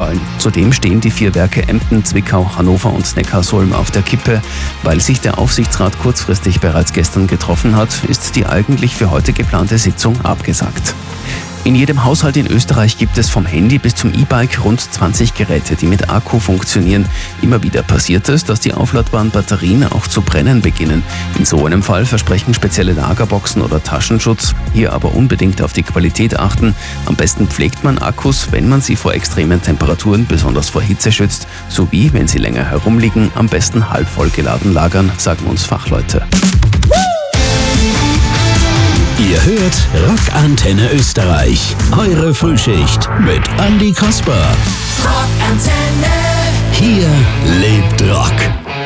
ausfallen. Zudem stehen die 4 Werke Emden, Zwickau, Hannover und Neckarsulm auf der Kippe. Weil sich der Aufsichtsrat kurzfristig bereits gestern getroffen hat, ist die eigentlich für heute geplante Sitzung abgesagt. In jedem Haushalt in Österreich gibt es vom Handy bis zum E-Bike rund 20 Geräte, die mit Akku funktionieren. Immer wieder passiert es, dass die aufladbaren Batterien auch zu brennen beginnen. In so einem Fall versprechen spezielle Lagerboxen oder Taschenschutz. Hier aber unbedingt auf die Qualität achten. Am besten pflegt man Akkus, wenn man sie vor extremen Temperaturen, besonders vor Hitze schützt, sowie, wenn sie länger herumliegen, am besten halb voll geladen lagern, sagen uns Fachleute. Ihr hört Rockantenne Österreich. Eure Frühschicht mit Andi Kasper. Rockantenne. Hier lebt Rock.